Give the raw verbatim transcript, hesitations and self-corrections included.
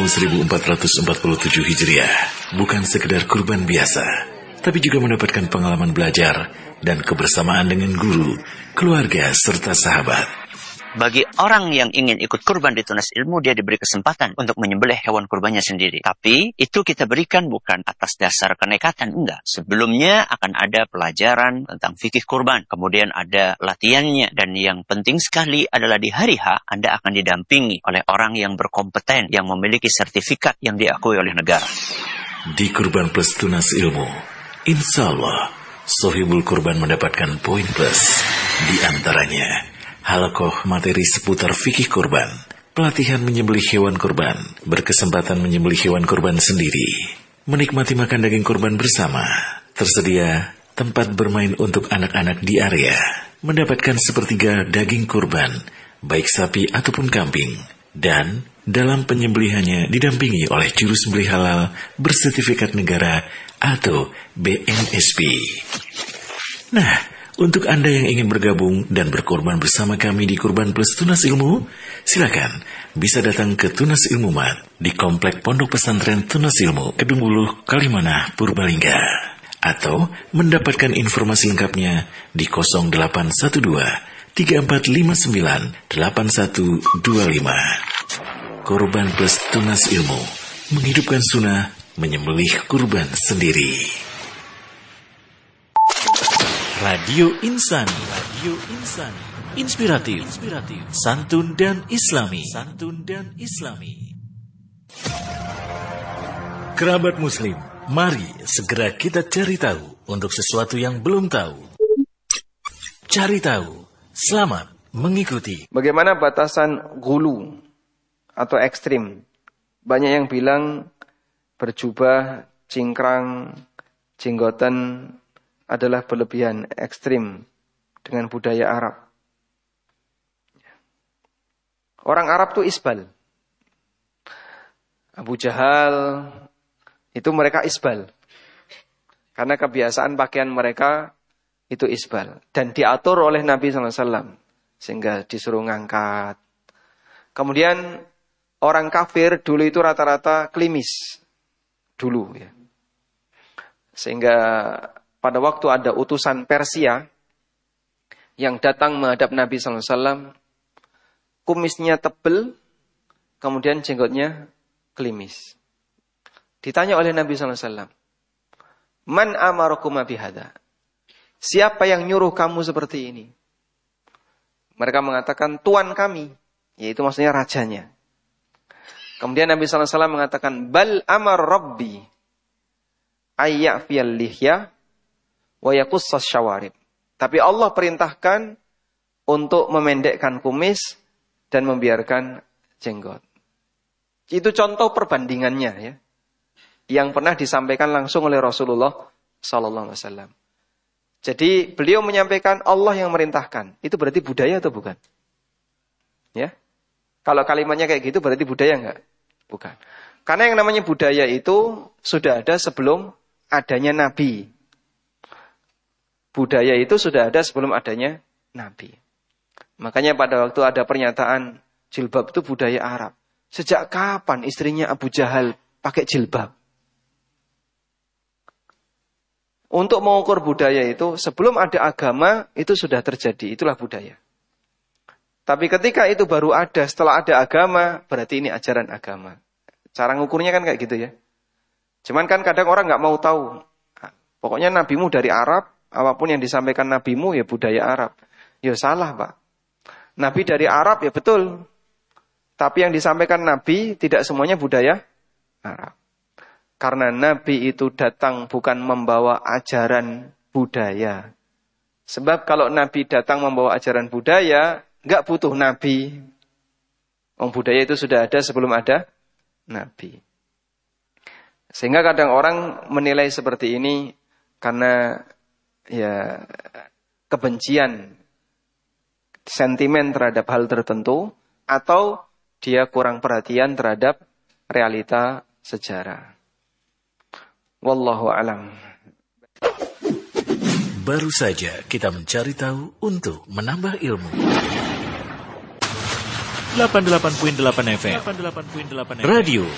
seribu empat ratus empat puluh tujuh Hijriah bukan sekedar kurban biasa, tapi juga mendapatkan pengalaman belajar dan kebersamaan dengan guru, keluarga, serta sahabat. Bagi orang yang ingin ikut kurban di Tunas Ilmu, dia diberi kesempatan untuk menyembelih hewan kurbannya sendiri. Tapi itu kita berikan bukan atas dasar kenekatan, enggak. Sebelumnya akan ada pelajaran tentang fikih kurban, kemudian ada latihannya, dan yang penting sekali adalah di hari H Anda akan didampingi oleh orang yang berkompeten, yang memiliki sertifikat yang diakui oleh negara. Di Kurban Plus Tunas Ilmu, insya Allah Sohibul Kurban mendapatkan poin plus. Di antaranya halakoh materi seputar fikih kurban, pelatihan menyembelih hewan kurban, berkesempatan menyembelih hewan kurban sendiri, menikmati makan daging kurban bersama, tersedia tempat bermain untuk anak-anak di area, mendapatkan sepertiga daging kurban, baik sapi ataupun kambing, dan dalam penyembelihannya didampingi oleh juru sembelih halal bersertifikat negara atau B M S P. Nah, untuk Anda yang ingin bergabung dan berkorban bersama kami di Kurban Plus Tunas Ilmu, silakan bisa datang ke Tunas Ilmu Mat di Komplek Pondok Pesantren Tunas Ilmu, Kedung Buluh, Kalimanah, Purbalingga. Atau mendapatkan informasi lengkapnya di nol delapan satu dua tiga empat lima sembilan delapan satu dua lima. Kurban Plus Tunas Ilmu, menghidupkan sunnah, menyembelih kurban sendiri. Radio Insani, Radio Insani, inspiratif, inspiratif, santun dan islami, santun dan islami. Kerabat Muslim, mari segera kita cari tahu untuk sesuatu yang belum tahu. Cari tahu, selamat mengikuti. Bagaimana batasan gulu atau ekstrim? Banyak yang bilang berjubah, cingkrang, jenggotan adalah berlebihan, ekstrim dengan budaya Arab. Orang Arab itu isbal. Abu Jahal itu mereka isbal. Karena kebiasaan pakaian mereka itu isbal. Dan diatur oleh Nabi shallallahu alaihi wasallam. Sehingga disuruh ngangkat. Kemudian orang kafir dulu itu rata-rata klimis. Dulu ya. Sehingga pada waktu ada utusan Persia yang datang menghadap Nabi shallallahu alaihi wasallam, kumisnya tebal, kemudian jenggotnya klimis. Ditanya oleh Nabi shallallahu alaihi wasallam, Man amarakum bihadza? Siapa yang nyuruh kamu seperti ini? Mereka mengatakan, Tuan kami, yaitu maksudnya rajanya. Kemudian Nabi shallallahu alaihi wasallam mengatakan, Bal amar Rabbi ayya'fiyal lihya wa yaqussas syawarib. Tapi Allah perintahkan untuk memendekkan kumis dan membiarkan jenggot. Itu contoh perbandingannya ya, yang pernah disampaikan langsung oleh Rasulullah sallallahu alaihi wasallam. Jadi beliau menyampaikan Allah yang merintahkan. Itu berarti budaya atau bukan? Ya. Kalau kalimatnya kayak gitu berarti budaya enggak? Bukan. Karena yang namanya budaya itu sudah ada sebelum adanya Nabi. Budaya itu sudah ada sebelum adanya Nabi. Makanya pada waktu ada pernyataan jilbab itu budaya Arab. Sejak kapan istrinya Abu Jahal pakai jilbab? Untuk mengukur budaya itu, sebelum ada agama, itu sudah terjadi. Itulah budaya. Tapi ketika itu baru ada, setelah ada agama, berarti ini ajaran agama. Cara ngukurnya kan kayak gitu ya. Cuman kan kadang orang nggak mau tahu. Pokoknya nabimu dari Arab, apapun yang disampaikan nabimu ya budaya Arab. Ya salah Pak. Nabi dari Arab ya betul. Tapi yang disampaikan Nabi tidak semuanya budaya Arab. Karena Nabi itu datang bukan membawa ajaran budaya. Sebab kalau Nabi datang membawa ajaran budaya, nggak butuh Nabi. Om budaya itu sudah ada sebelum ada Nabi. Sehingga kadang orang menilai seperti ini karena ya kebencian, sentimen terhadap hal tertentu, atau dia kurang perhatian terhadap realita sejarah. Wallahu alam. Baru saja kita mencari tahu untuk menambah ilmu. delapan puluh delapan koma delapan F M Radio